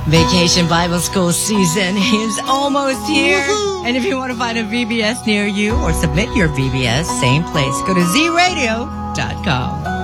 Vacation Bible School season is almost here. Woohoo! And if you want to find a VBS near you or submit your VBS, same place. Go to zradio.com.